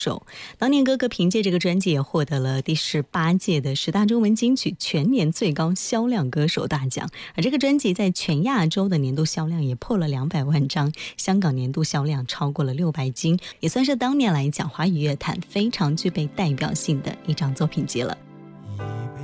当年哥哥凭借这个专辑也获得了第18届的10大中文金曲全年最高销量歌手大奖，而这个专辑在全亚洲的年度销量也破了200万张，香港年度销量超过了600金，也算是当年来讲华语乐坛非常具备代表性的一张作品集了。